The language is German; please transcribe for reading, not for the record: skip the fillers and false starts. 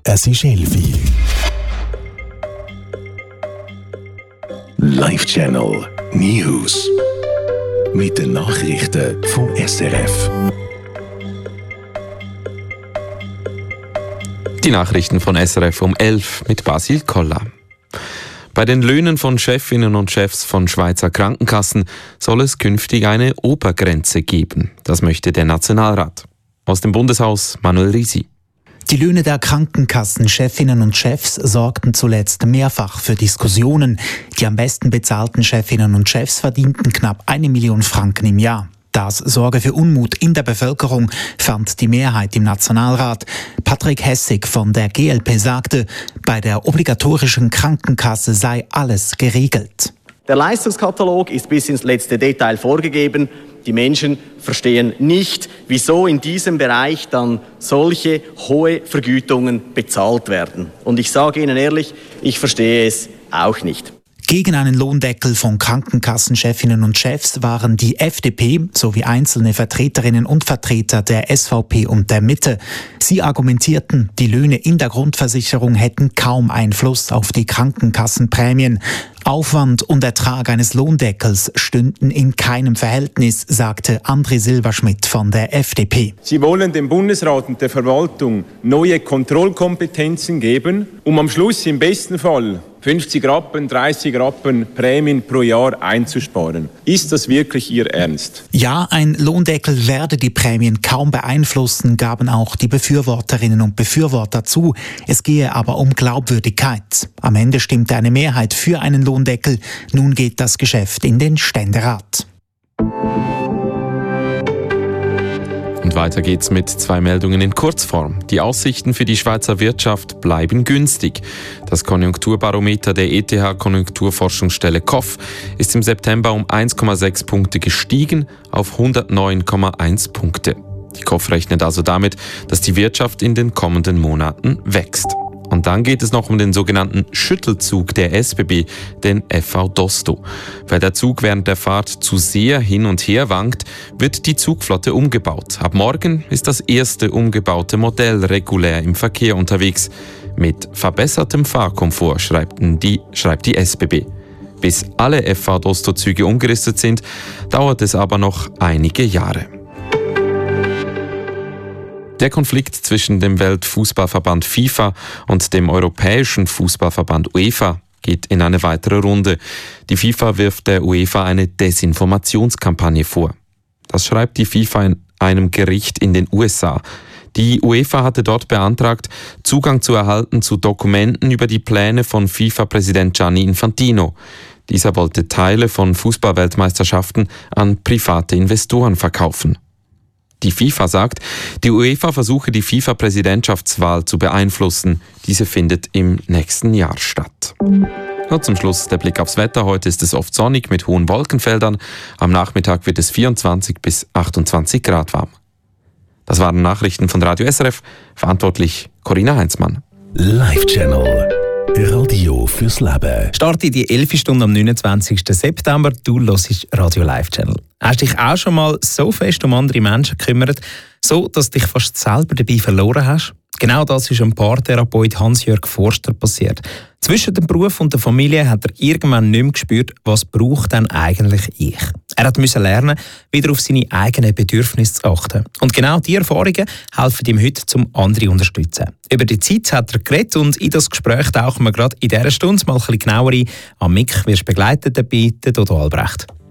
Es ist 11 Uhr. Live Channel News. Mit den Nachrichten vom SRF. Die Nachrichten von SRF um 11 mit Basil Koller. Bei den Löhnen von Chefinnen und Chefs von Schweizer Krankenkassen soll es künftig eine Obergrenze geben. Das möchte der Nationalrat. Aus dem Bundeshaus Manuel Risi. Die Löhne der Krankenkassenchefinnen und Chefs sorgten zuletzt mehrfach für Diskussionen. Die am besten bezahlten Chefinnen und Chefs verdienten knapp 1 Million Franken im Jahr. Das sorge für Unmut in der Bevölkerung, fand die Mehrheit im Nationalrat. Patrick Hessig von der GLP sagte, bei der obligatorischen Krankenkasse sei alles geregelt. Der Leistungskatalog ist bis ins letzte Detail vorgegeben. Die Menschen verstehen nicht, wieso in diesem Bereich dann solche hohe Vergütungen bezahlt werden. Und ich sage Ihnen ehrlich, ich verstehe es auch nicht. Gegen einen Lohndeckel von Krankenkassenchefinnen und Chefs waren die FDP sowie einzelne Vertreterinnen und Vertreter der SVP und der Mitte. Sie argumentierten, die Löhne in der Grundversicherung hätten kaum Einfluss auf die Krankenkassenprämien. Aufwand und Ertrag eines Lohndeckels stünden in keinem Verhältnis, sagte André Silberschmidt von der FDP. Sie wollen dem Bundesrat und der Verwaltung neue Kontrollkompetenzen geben, um am Schluss im besten Fall 50 Rappen, 30 Rappen Prämien pro Jahr einzusparen. Ist das wirklich Ihr Ernst? Ja, ein Lohndeckel werde die Prämien kaum beeinflussen, gaben auch die Befürworterinnen und Befürworter zu. Es gehe aber um Glaubwürdigkeit. Am Ende stimmte eine Mehrheit für einen Lohndeckel. Nun geht das Geschäft in den Ständerat. Und weiter geht's mit 2 Meldungen in Kurzform. Die Aussichten für die Schweizer Wirtschaft bleiben günstig. Das Konjunkturbarometer der ETH-Konjunkturforschungsstelle KOF ist im September um 1,6 Punkte gestiegen auf 109,1 Punkte. Die KOF rechnet also damit, dass die Wirtschaft in den kommenden Monaten wächst. Und dann geht es noch um den sogenannten Schüttelzug der SBB, den FV Dosto. Weil der Zug während der Fahrt zu sehr hin und her wankt, wird die Zugflotte umgebaut. Ab morgen ist das erste umgebaute Modell regulär im Verkehr unterwegs. Mit verbessertem Fahrkomfort, schreibt die SBB. Bis alle FV Dosto-Züge umgerüstet sind, dauert es aber noch einige Jahre. Der Konflikt zwischen dem Weltfußballverband FIFA und dem Europäischen Fußballverband UEFA geht in eine weitere Runde. Die FIFA wirft der UEFA eine Desinformationskampagne vor. Das schreibt die FIFA in einem Gericht in den USA. Die UEFA hatte dort beantragt, Zugang zu erhalten zu Dokumenten über die Pläne von FIFA-Präsident Gianni Infantino. Dieser wollte Teile von Fußballweltmeisterschaften an private Investoren verkaufen. Die FIFA sagt, die UEFA versuche die FIFA-Präsidentschaftswahl zu beeinflussen. Diese findet im nächsten Jahr statt. Und zum Schluss der Blick aufs Wetter. Heute ist es oft sonnig mit hohen Wolkenfeldern. Am Nachmittag wird es 24 bis 28 Grad warm. Das waren Nachrichten von Radio SRF. Verantwortlich Corinna Heinzmann. Live Channel. Radio fürs Leben. Starte die 11. Stunde am 29. September. Du hörst Radio Live Channel. Hast dich auch schon mal so fest um andere Menschen gekümmert, so dass du dich fast selber dabei verloren hast? Genau das ist dem Paartherapeut Hans-Jörg Forster passiert. Zwischen dem Beruf und der Familie hat er irgendwann nicht mehr gespürt, was braucht denn eigentlich ich. Er musste lernen, wieder auf seine eigenen Bedürfnisse zu achten. Und genau diese Erfahrungen helfen ihm heute, zum andere zu unterstützen. Über die Zeit hat er geredet und in das Gespräch tauchen wir gerade in dieser Stunde mal ein bisschen genauer ein. Am Mic wirst begleitet dabei, der Dodo Albrecht.